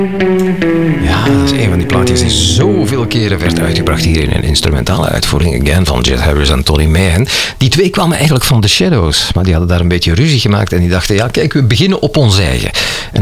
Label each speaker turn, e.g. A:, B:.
A: Ja, dat is een van die plaatjes die zoveel keren werd uitgebracht hier in een instrumentale uitvoering. Again, van Jet Harris en Tony Meehan. Die twee kwamen eigenlijk van The Shadows, maar die hadden daar een beetje ruzie gemaakt en die dachten, ja kijk, we beginnen op ons eigen. En